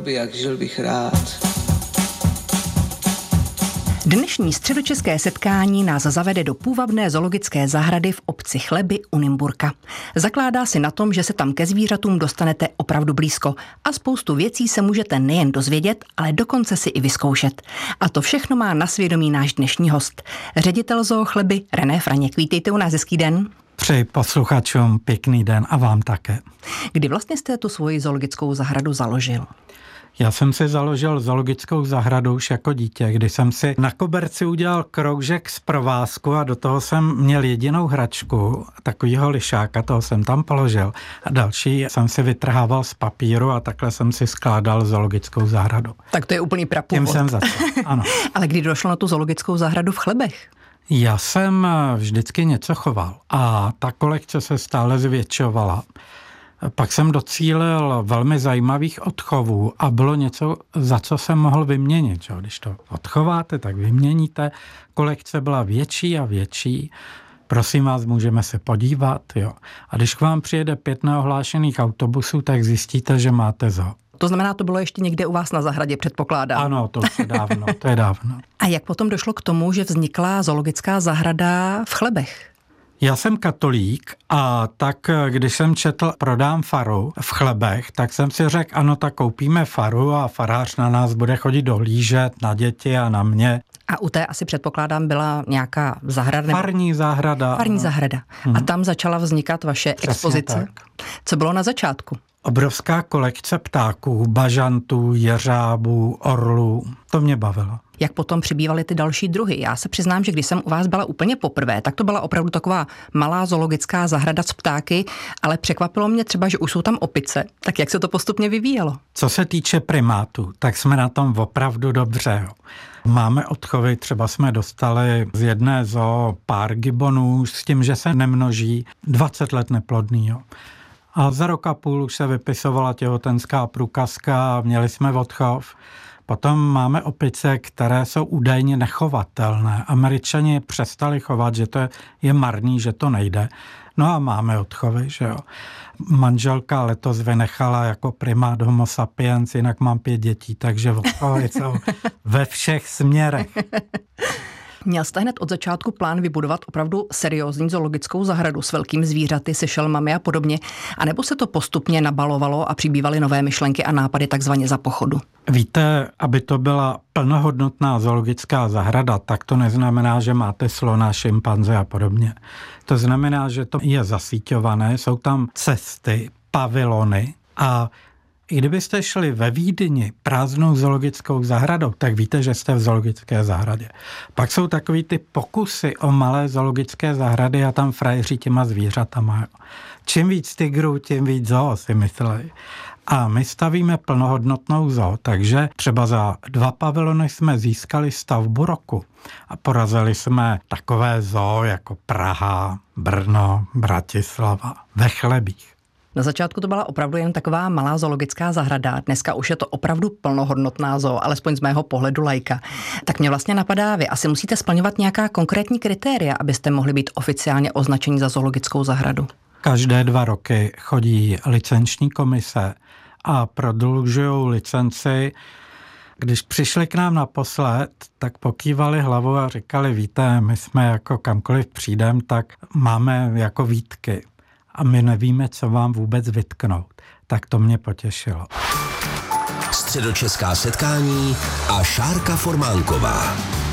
by jak žil bych rád. Dnešní středočeské setkání nás zavede do půvabné zoologické zahrady v obci Chleby u Nymburka. Zakládá si na tom, že se tam ke zvířatům dostanete opravdu blízko a spoustu věcí se můžete nejen dozvědět, ale dokonce si i vyzkoušet. A to všechno má na svědomí náš dnešní host. Ředitel zoo Chleby René Franěk. Vítejte u nás, hezký den. Přeji posluchačům pěkný den a vám také. Kdy vlastně jste tu svoji zoologickou zahradu založil? Já jsem si založil zoologickou zahradu už jako dítě, kdy jsem si na koberci udělal kroužek z provázku a do toho jsem měl jedinou hračku, takovýho lišáka, toho jsem tam položil a další jsem si vytrhával z papíru a takhle jsem si skládal zoologickou zahradu. Tak to je úplný prapůvod. Tím jsem začal, ano. Ale kdy došlo na tu zoologickou zahradu v Chlebech? Já jsem vždycky něco choval a ta kolekce se stále zvětšovala. Pak jsem docílil velmi zajímavých odchovů a bylo něco, za co jsem mohl vyměnit. Že? Když to odchováte, tak vyměníte. Kolekce byla větší a větší. Prosím vás, můžeme se podívat. Jo. A když k vám přijede 5 neohlášených autobusů, tak zjistíte, že máte zoo. To znamená, to bylo ještě někde u vás na zahradě, předpokládám. Ano, to je dávno, to je dávno. A jak potom došlo k tomu, že vznikla zoologická zahrada v Chlebech? Já jsem katolík a tak, když jsem četl Prodám faru v Chlebech, tak jsem si řekl, ano, tak koupíme faru a farář na nás bude chodit dohlížet, na děti a na mě. A u té asi předpokládám byla nějaká zahrada? Farní zahrada. Farní zahrada. A tam začala vznikat vaše expozice. Tak. Co bylo na začátku? Obrovská kolekce ptáků, bažantů, jeřábů, orlů. To mě bavilo. Jak potom přibývaly ty další druhy? Já se přiznám, že když jsem u vás byla úplně poprvé, tak to byla opravdu taková malá zoologická zahrada s ptáky, ale překvapilo mě třeba, že už jsou tam opice. Tak jak se to postupně vyvíjelo? Co se týče primátů, tak jsme na tom opravdu dobře. Máme odchovy, třeba jsme dostali z jedné zoo pár gibonů s tím, že se nemnoží, 20 let neplodný. Jo. A za rok a půl už se vypisovala těhotenská průkazka, měli jsme odchov. Potom máme opice, které jsou údajně nechovatelné. Američani přestali chovat, že to je marný, že to nejde. No a máme odchovy, že jo. Manželka letos vynechala jako primát homo sapiens, jinak mám 5 dětí, takže odchovy jsou ve všech směrech. Měl jste hned od začátku plán vybudovat opravdu seriózní zoologickou zahradu s velkými zvířaty, se šelmami a podobně, anebo se to postupně nabalovalo a přibývaly nové myšlenky a nápady takzvaně za pochodu? Víte, aby to byla plnohodnotná zoologická zahrada, tak to neznamená, že máte slona, šimpanze a podobně. To znamená, že to je zasíťované, jsou tam cesty, pavilony a i kdybyste šli ve Vídni prázdnou zoologickou zahradou, tak víte, že jste v zoologické zahradě. Pak jsou takový ty pokusy o malé zoologické zahrady a tam frajeři těma zvířatama. Čím víc tigrů, tím víc zoo, si mysleli. A my stavíme plnohodnotnou zoo, takže třeba za 2 pavilony jsme získali stavbu roku a porazili jsme takové zoo jako Praha, Brno, Bratislava, ve Chlebích. Na začátku to byla opravdu jen taková malá zoologická zahrada. Dneska už je to opravdu plnohodnotná zoo, alespoň z mého pohledu laika. Tak mě vlastně napadá, vy asi musíte splňovat nějaká konkrétní kritéria, abyste mohli být oficiálně označeni za zoologickou zahradu. Každé 2 roky chodí licenční komise a prodlužují licenci. Když přišli k nám naposled, tak pokývali hlavou a říkali, víte, my jsme jako kamkoliv přijdem, tak máme jako výtky. A my nevíme, co vám vůbec vytknout. Tak to mě potěšilo. Středočeská setkání a Šárka Formánková.